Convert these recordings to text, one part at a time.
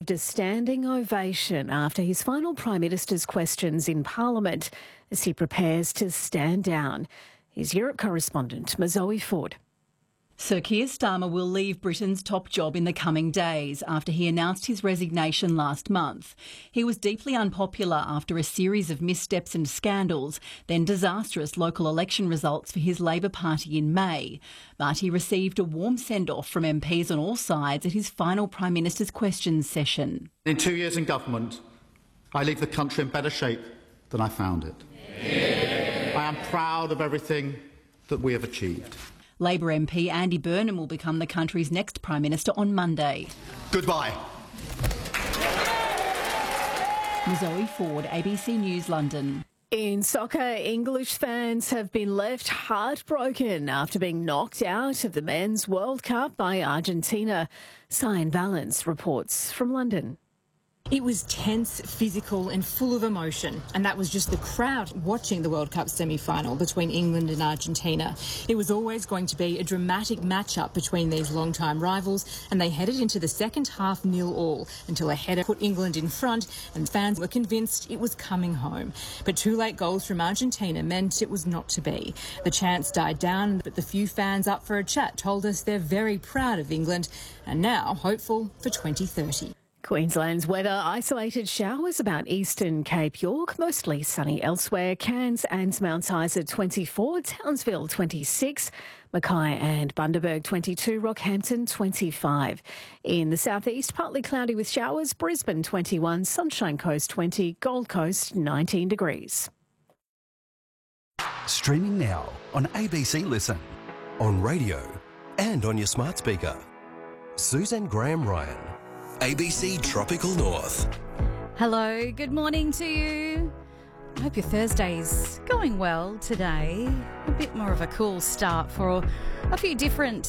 A standing ovation after his final Prime Minister's questions in Parliament as he prepares to stand down. Here's Europe correspondent Zoe Ford. Sir Keir Starmer will leave Britain's top job in the coming days after he announced his resignation last month. He was deeply unpopular after a series of missteps and scandals, then disastrous local election results for his Labor Party in May. But he received a warm send-off from MPs on all sides at his final Prime Minister's questions session. In 2 years in government, I leave the country in better shape than I found it. I am proud of everything that we have achieved. Labor MP Andy Burnham will become the country's next Prime Minister on Monday. Goodbye. Zoe Ford, ABC News, London. In soccer, English fans have been left heartbroken after being knocked out of the Men's World Cup by Argentina. Cyan Valence reports from London. It was tense, physical and full of emotion, and that was just the crowd watching the World Cup semi-final between England and Argentina. It was always going to be a dramatic match-up between these long-time rivals, and they headed into the second half 0-0 until a header put England in front, and fans were convinced it was coming home. But two late goals from Argentina meant it was not to be. The chants died down, but the few fans up for a chat told us they're very proud of England and now hopeful for 2030. Queensland's weather, isolated showers about eastern Cape York, mostly sunny elsewhere. Cairns and Mount Isa 24, Townsville 26, Mackay and Bundaberg 22, Rockhampton 25. In the southeast, partly cloudy with showers, Brisbane 21, Sunshine Coast 20, Gold Coast 19 degrees. Streaming now on ABC Listen, on radio and on your smart speaker. Susan Graham-Ryan. ABC Tropical North. Hello, good morning to you. I hope your Thursday's going well today. A bit more of a cool start for a few different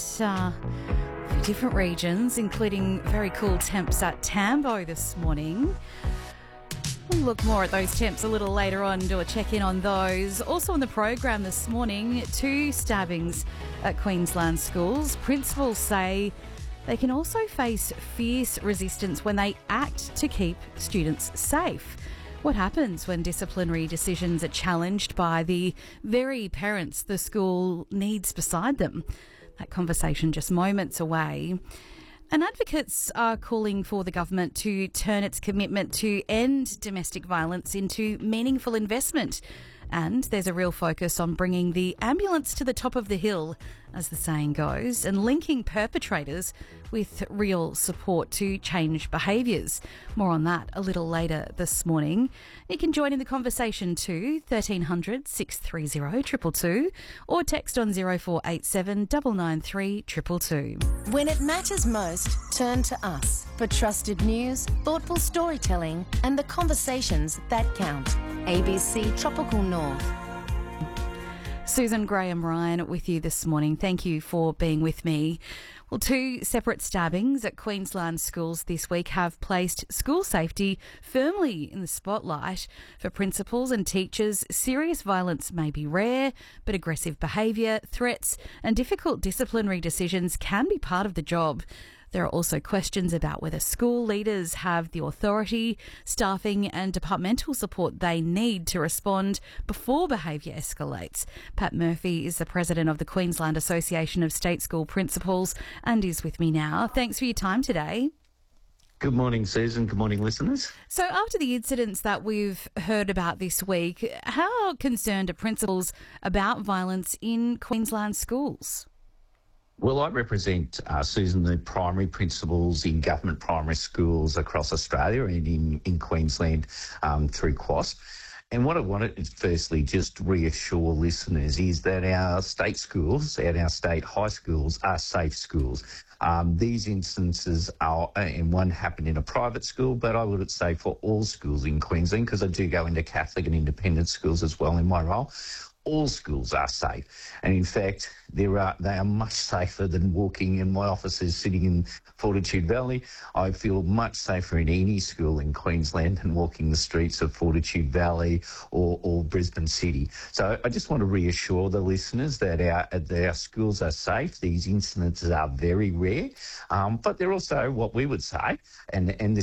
regions, including very cool temps at Tambo this morning. We'll look more at those temps a little later on and do a check-in on those. Also on the program this morning, 2 stabbings at Queensland schools. Principals say they can also face fierce resistance when they act to keep students safe. What happens when disciplinary decisions are challenged by the very parents the school needs beside them? That conversation just moments away. And advocates are calling for the government to turn its commitment to end domestic violence into meaningful investment. And there's a real focus on bringing the ambulance to the top of the hill, as the saying goes, and linking perpetrators with real support to change behaviours. More on that a little later this morning. You can join in the conversation too, 1300 630 222, or text on 0487 993 222. When it matters most, turn to us for trusted news, thoughtful storytelling and the conversations that count. ABC Tropical North. Susan Graham-Ryan with you this morning. Thank you for being with me. Well, 2 separate stabbings at Queensland schools this week have placed school safety firmly in the spotlight. For principals and teachers, serious violence may be rare, but aggressive behaviour, threats and difficult disciplinary decisions can be part of the job. There are also questions about whether school leaders have the authority, staffing and departmental support they need to respond before behaviour escalates. Pat Murphy is the president of the Queensland Association of State School Principals and is with me now. Thanks for your time today. Good morning, Susan. Good morning, listeners. So after the incidents that we've heard about this week, how concerned are principals about violence in Queensland schools? Well, I represent, Susan, the primary principals in government primary schools across Australia and in Queensland through QAS. And what I wanted to firstly just reassure listeners is that our state schools and our state high schools are safe schools. These instances are, and one happened in a private school, but I would say for all schools in Queensland, because I do go into Catholic and independent schools as well in my role. All schools are safe, and in fact, they are much safer than walking in my offices sitting in Fortitude Valley. I feel much safer in any school in Queensland than walking the streets of Fortitude Valley or Brisbane City. So I just want to reassure the listeners that our schools are safe. These incidents are very rare, but they're also what we would say, and this